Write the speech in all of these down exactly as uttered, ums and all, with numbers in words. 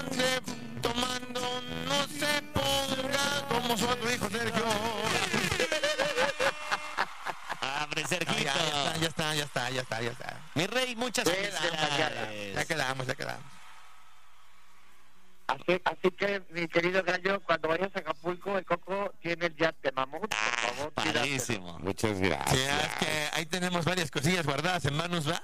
ande tomando, no se ponga como su otro hijo Sergio. Abre, Sergito. Ah, ya, ya está, ya está, ya está, ya está, ya está. Mi rey, muchas felicidades. Ya quedamos, ya quedamos. Así, así que, mi querido Gallo, cuando vayas a Acapulco, el Coco tiene el yate de mamut, por favor. Padrísimo. Muchas Sí, gracias. es que ahí tenemos varias cosillas guardadas en manos, ¿va?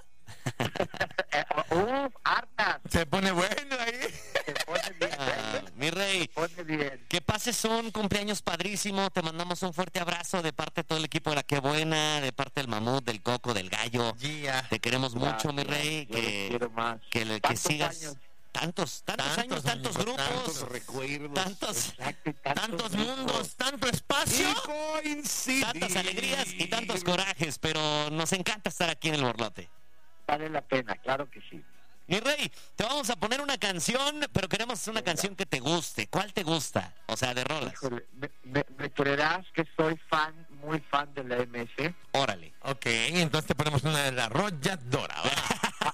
Uf, hartas. Se pone bueno ahí. Se pone bien. Ah, mi rey, Se pone bien. que pases un cumpleaños padrísimo. Te mandamos un fuerte abrazo de parte de todo el equipo de La Qué Buena, de parte del Mamut, del Coco, del Gallo. Yeah. Te queremos mucho, mi Gracias, rey. yo los Que, quiero más. que, le- que Tantos sigas. años. Tantos, tantos, Tantos años, tantos años, grupos, Tantos recuerdos. tantos, Exacto, y tantos Tantos grupos. mundos, tanto espacio. Y coincidir. tantas alegrías y tantos corajes, pero nos encanta estar aquí en el Borlote. Vale la pena, claro que sí. Mi rey, te vamos a poner una canción, pero queremos una canción que te guste. ¿Cuál te gusta? O sea, de rolas. Híjole, me, me, me creerás que soy fan, muy fan de la M S. Órale. Ok, entonces te ponemos una de la arrolladora, ¿va?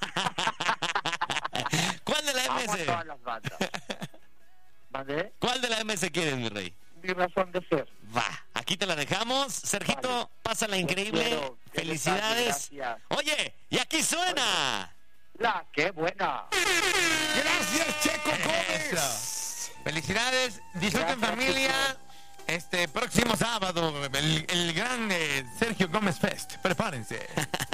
¿Cuál de la Amo a M S? todas las bandas. ¿Vale? ¿Cuál de la M S quieres, mi rey? Mi razón de ser. Va, aquí te la dejamos. Sergito, Vale. pásala Los increíble. quiero. Qué Felicidades. detalle, gracias. Oye, y aquí suena. La qué buena. Gracias, Checo Eso. Gómez. Felicidades, disfruten Gracias, familia. Este próximo sábado, el, el gran eh, Sergio Gómez Fest. Prepárense.